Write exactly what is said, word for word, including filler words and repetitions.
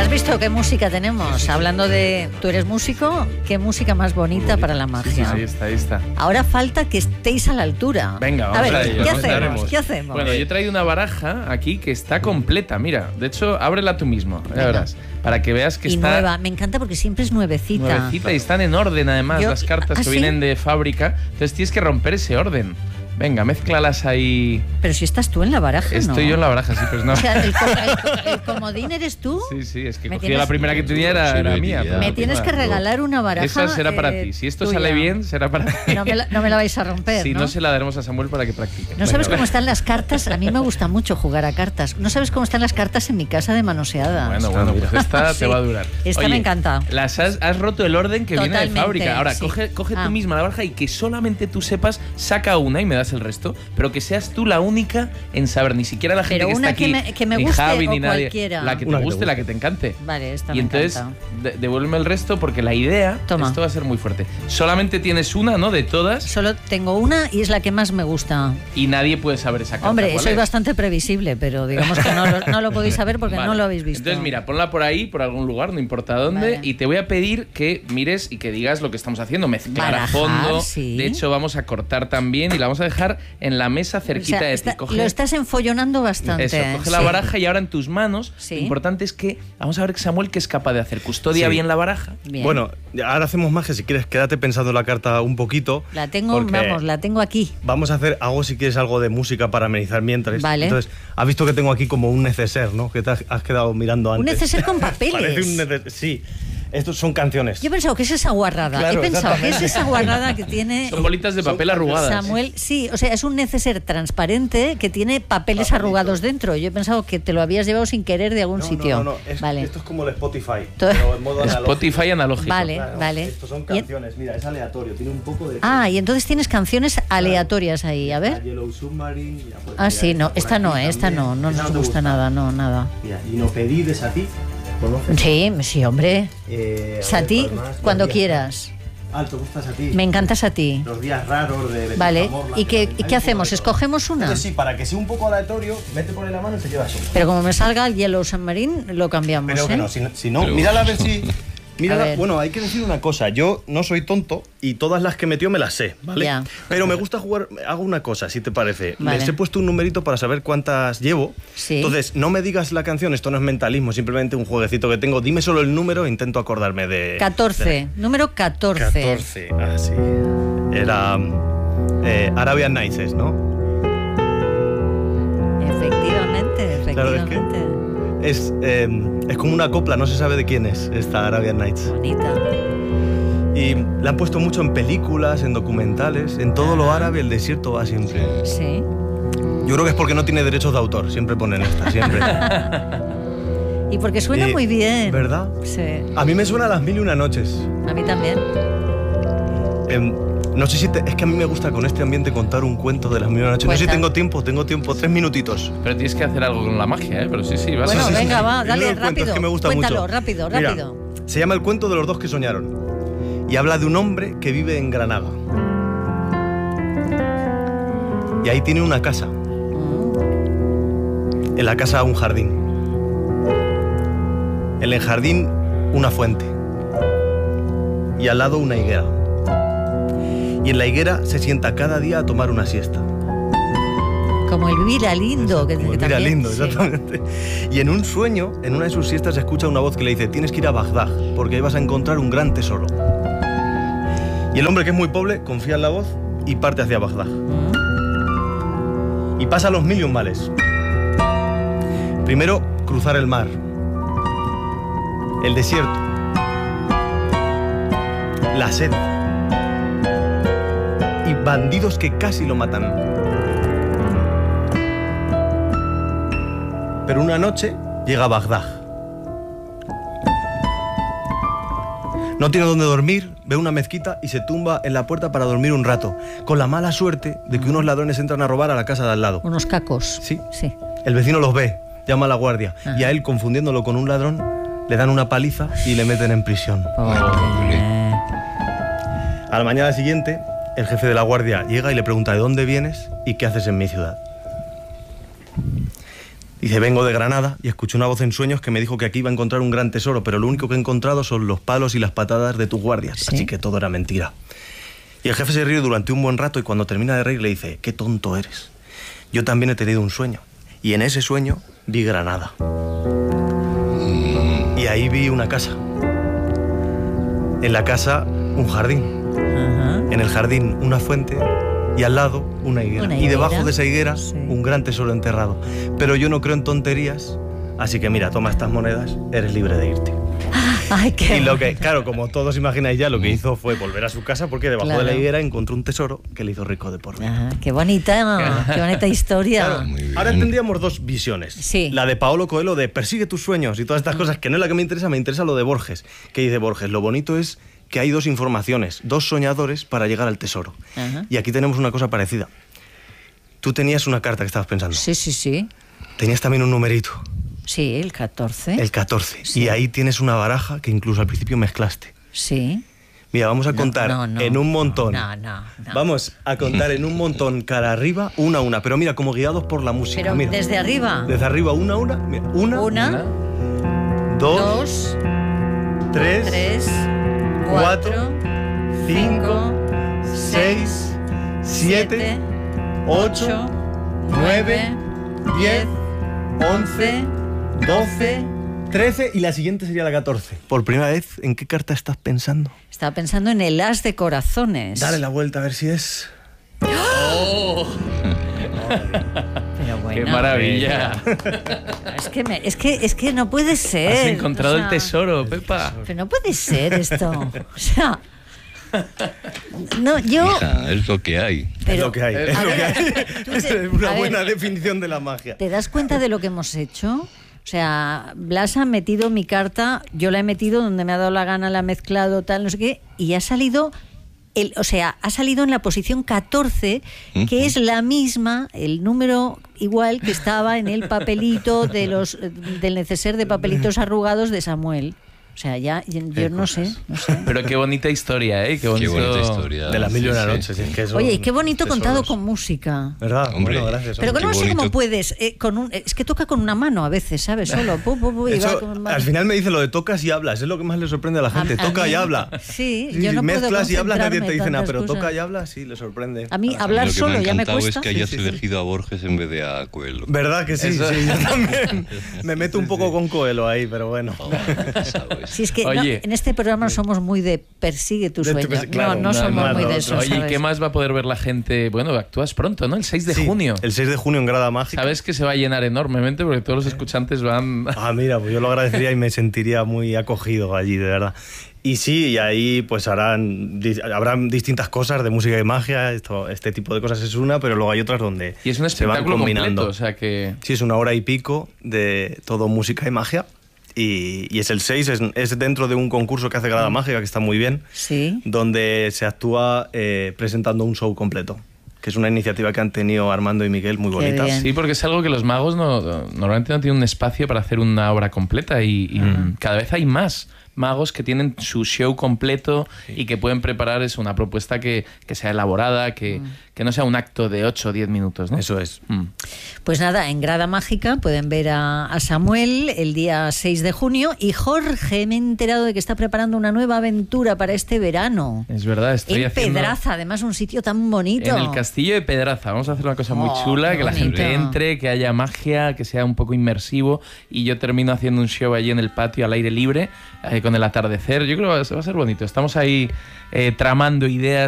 ¿Has visto qué música tenemos? Sí, sí. Hablando de... ¿Tú eres músico? ¿Qué música más bonita para la magia? Sí, sí, ahí está, ahí está. Ahora falta que estéis a la altura. Venga, vamos a ver, a ello. ¿qué Vamos hacemos? a ¿Qué hacemos? Bueno, yo he traído una baraja aquí que está completa. Mira, de hecho, ábrela tú mismo, ya verás. Para que veas que y está... nueva, me encanta porque siempre es nuevecita. Nuevecita y están en orden además yo... las cartas ¿Ah, que sí? vienen de fábrica. Entonces tienes que romper ese orden. Venga, mézclalas ahí. Pero si estás tú en la baraja, Estoy ¿no? yo en la baraja, sí, pues no. O sea, ¿el, el, el comodín eres tú? Sí, sí, es que me cogí tienes... la primera que tenía, era, era mía. Me tienes que regalar una baraja. Esa será para eh, ti. Si esto tuya. sale bien, será para ti. No me la, no me la vais a romper, Si ¿no? no, se la daremos a Samuel para que practique. ¿No sabes cómo están las cartas? A mí me gusta mucho jugar a cartas. ¿No sabes cómo están las cartas en mi casa de manoseadas? Bueno, bueno, pues esta sí. te va a durar. Esta Oye, me encanta. Las has, has roto el orden que Totalmente, viene de fábrica. Ahora, sí. coge, coge ah. tú misma la baraja y que solamente tú sepas, saca una y me das el resto, pero que seas tú la única en saber, ni siquiera la gente pero que una está aquí, que me, que me ni guste Javi, o ni nadie. cualquiera. La que te Una que guste, te la que te encante. Vale, esta y me entonces, encanta. De, devuélveme el resto porque la idea, Toma. esto va a ser muy fuerte. Solamente tienes una, ¿no? De todas. Solo tengo una y es la que más me gusta. Y nadie puede saber esa carta. Hombre, ¿cuál soy es? bastante previsible, pero digamos que no lo, no lo podéis saber porque Vale. no lo habéis visto. Entonces, mira, ponla por ahí, por algún lugar, no importa dónde, Vale. y te voy a pedir que mires y que digas lo que estamos haciendo, mezclar Barajar, a fondo. sí. De hecho, vamos a cortar también y la vamos a dejar en la mesa cerquita O sea, de está- ti. Coge, lo estás enfollonando bastante. eso, coge la sí. baraja y ahora en tus manos, Sí. lo importante es que vamos a ver Samuel qué es capaz de hacer. Custodia Sí. bien la baraja. Bien. Bueno, ahora hacemos magia. Si quieres, quédate pensando la carta un poquito. La tengo, porque vamos, la tengo aquí. Vamos a hacer algo, si quieres, algo de música para amenizar mientras. Vale. Entonces, has visto que tengo aquí como un neceser, ¿no? Que te has, has quedado mirando antes. Un neceser con papeles. Parece un neceser. Sí, estos son canciones. Yo he pensado que es esa guarrada. Claro, he pensado que es exactamente. esa guarrada que tiene Son bolitas de papel arrugadas. Samuel. Sí, o sea, es un neceser transparente que tiene papeles Papelitos. arrugados dentro. Yo he pensado que te lo habías llevado sin querer de algún No, sitio. No, no, no. Es- vale. Esto es como el Spotify, Todo- pero en modo analógico. Spotify analógico. Vale. Claro, vale. Estos son Y- canciones. Mira, es aleatorio. Tiene un poco de... Ah, y entonces tienes canciones aleatorias ahí. A ver. Yellow Submarine. Mira, pues, Ah, mira, sí, no. por Esta aquí no, esta también. no. No Esa nos te gusta nada, no, nada. Mira, y no pedides a ti. ¿Conoces? Sí, sí, hombre. Eh, a Sati, ver, ¿cuál más? cuando Los días- quieras. Alto, gustas a ti. Me encantas a ti. Los días raros de... de Vale. Amor, ¿Y qué, Hay y un qué poco hacemos? de todo. ¿Escogemos una? Entonces, sí, para que sea un poco aleatorio, mete por ahí la mano y te llevas una. Pero como me salga el Yellow Submarine, lo cambiamos, Pero ¿eh? que no, si, si no, Pero- mírala a ver si... Mírala, A ver. bueno, hay que decir una cosa, yo no soy tonto y todas las que metió me las sé, ¿vale? Ya. Pero me gusta jugar, hago una cosa, si te parece. Vale. Les he puesto un numerito para saber cuántas llevo. Sí. Entonces, no me digas la canción, esto no es mentalismo, simplemente un jueguecito que tengo. Dime solo el número e intento acordarme de... catorce. de- Número catorce. catorce, ah, sí. Era eh, Arabian Nights, ¿no? Efectivamente, Claro, es que- efectivamente. Es, eh, es como una copla, no se sabe de quién es esta Arabian Nights. Bonita. Y la han puesto mucho en películas, en documentales, en todo lo árabe el desierto va siempre. Sí. Yo creo que es porque no tiene derechos de autor, siempre ponen esta, siempre. Y porque suena Y- muy bien. ¿Verdad? Sí. A mí me suena a las mil y una noches. A mí también. Em, no sé si te- es que a mí me gusta con este ambiente contar un cuento de las mil y una noches. No sé si Cuenta. tengo tiempo, tengo tiempo, tres minutitos. Pero tienes que hacer algo con la magia, ¿eh? Pero sí, sí, vas Bueno, a... sí, sí, venga, sí. va, Primero dale, el cuento, rápido. es que me gusta Cuéntalo, mucho. rápido, Mira, rápido. se llama El cuento de los dos que soñaron. Y habla de un hombre que vive en Granada. Y ahí tiene una casa. Mm, En la casa un jardín. En el jardín una fuente. Y al lado una higuera. Y en la higuera se sienta cada día a tomar una siesta. Como Elvira Lindo. Que, Como que Elvira también, Lindo, sí. exactamente. Y en un sueño, en una de sus siestas, se escucha una voz que le dice: tienes que ir a Bagdad, porque ahí vas a encontrar un gran tesoro. Y el hombre, que es muy pobre, confía en la voz y parte hacia Bagdad. Mm, Y pasa los mil y un males. Primero, cruzar el mar. El desierto. La sed. Y bandidos que casi lo matan. Pero una noche llega a Bagdad. No tiene dónde dormir, ve una mezquita y se tumba en la puerta para dormir un rato, con la mala suerte de que unos ladrones entran a robar a la casa de al lado. Unos cacos. Sí. Sí. El vecino los ve, llama a la guardia Ajá. y a él, confundiéndolo con un ladrón, le dan una paliza y le meten en prisión. Pobre. A la mañana siguiente, el jefe de la guardia llega y le pregunta: ¿de dónde vienes y qué haces en mi ciudad? Dice, vengo de Granada y escuché una voz en sueños que me dijo que aquí iba a encontrar un gran tesoro, pero lo único que he encontrado son los palos y las patadas de tus guardias, ¿Sí? así que todo era mentira. Y el jefe se ríe durante un buen rato y cuando termina de reír le dice, qué tonto eres. Yo también he tenido un sueño y en ese sueño vi Granada. Y ahí vi una casa. En la casa un jardín. Ajá. En el jardín una fuente y al lado una higuera. Una Y debajo higuera, de esa higuera sí. un gran tesoro enterrado. Pero yo no creo en tonterías, así que mira, toma estas monedas, eres libre de irte. Ay, qué Y lo que, bonito. claro, como todos imagináis ya, lo que hizo fue volver a su casa porque debajo Claro. de la higuera encontró un tesoro que le hizo rico de por vida. Ajá, qué bonita, qué bonita historia. Claro, Muy bien. ahora tendríamos dos visiones. Sí. La de Paolo Coelho de persigue tus sueños y todas estas cosas, que no es la que me interesa, me interesa lo de Borges. Que dice Borges, lo bonito es que hay dos informaciones, dos soñadores para llegar al tesoro. Ajá. Y aquí tenemos una cosa parecida. Tú tenías una carta que estabas pensando. Sí, sí, sí. Tenías también un numerito, Sí, el catorce. el catorce. Sí. Y ahí tienes una baraja que incluso al principio mezclaste. Sí. Mira, vamos a No, contar no, no. en un montón. No, no, no. Vamos a contar en un montón cara arriba, una a una. Pero mira, como guiados por la música. Pero mira. desde arriba. Desde arriba, una a una. Mira, una, Una, dos, dos, tres, tres, cuatro, cuatro, cinco, seis, siete, ocho, nueve, diez, once, doce, trece y la siguiente sería la catorce. Por primera vez, ¿en qué carta estás pensando? Estaba pensando en el as de corazones. Dale la vuelta a ver si es... Pero bueno, ¡Qué maravilla! Es que, me- es que, es que no puede ser. Has encontrado o sea, el tesoro, Pepa. Pero no puede ser esto. O sea, no, yo. Hija, es lo que hay. Pero, es lo que hay. a Es lo ver, que hay. tú Es te- una a ver, buena definición de la magia. ¿Te das cuenta de lo que hemos hecho? O sea, Blas ha metido mi carta, yo la he metido donde me ha dado la gana, la ha mezclado, tal, no sé qué, y ha salido, el, o sea, ha salido en la posición catorce, que es la misma, el número igual que estaba en el papelito de los del neceser de papelitos arrugados de Samuel. O sea, ya, yo Qué no sé, cosas. no sé. Pero qué bonita historia, ¿eh? Qué, Qué bonito... bonita historia. De las mil y una Sí, sí. noches. Es que son Oye, y qué bonito tesoros. contado con música. ¿Verdad? Hombre. Bueno, gracias. Pero que hombre. no Qué sé cómo bonito. puedes, eh, con un, es que toca con una mano a veces, ¿sabes? Solo. Pu, pu, pu, y Eso, va con- al final me dice lo de tocas y hablas, es lo que más le sorprende a la gente. A- a toca mí- y habla. sí, Sí, yo no puedo mezclas y hablas, nadie te concentrarme dice nada, tantas pero cosas. toca y habla, sí, le sorprende. A mí la hablar Lo que solo me ha ya me encantado cuesta. es que hayas Sí, sí, sí. elegido a Borges en vez de a Coelho. ¿Verdad que sí? Eso- Sí, yo también me meto un poco con Coelho ahí, pero bueno. ¿Sabes? Si es que no, Oye. en este programa no somos muy de persigue tu De tu sueño. persi- claro, no, no nada somos más, muy no, de no. eso. Oye, ¿y ¿sabes? qué más va a poder ver la gente? Bueno, actúas pronto, ¿no? El seis de Sí, junio. El seis de junio en Grada Mágica. Sabes que se va a llenar enormemente porque todos los escuchantes van... Ah, mira, pues yo lo agradecería y me sentiría muy acogido allí, de verdad. Y sí, y ahí pues harán, di- habrán distintas cosas de música y magia, esto, este tipo de cosas es una, pero luego hay otras donde Y es un se van espectáculo combinando. completo, o sea que... Sí, es una hora y pico de todo música y magia. Y, y es el seis, es, es dentro de un concurso que hace Grada Mágica, que está muy bien, Sí. donde se actúa eh, presentando un show completo, que es una iniciativa que han tenido Armando y Miguel muy Qué bonita. bien. Sí, porque es algo que los magos no, normalmente no tienen un espacio para hacer una obra completa y, y cada vez hay más magos que tienen su show completo y que pueden preparar eso, una propuesta que, que sea elaborada, que, que no sea un acto de ocho o diez minutos, ¿no? Eso es. Mm. Pues nada, en Grada Mágica pueden ver a, a Samuel el día seis de junio y Jorge, me he enterado de que está preparando una nueva aventura para este verano. Es verdad, estoy En haciendo... Pedraza, además un sitio tan bonito. En el castillo de Pedraza. Vamos a hacer una cosa muy Oh, chula, qué que la bonito. gente entre, que haya magia, que sea un poco inmersivo y yo termino haciendo un show allí en el patio al aire libre eh, con el atardecer. Yo creo que va a ser bonito. Estamos ahí eh, tramando ideas.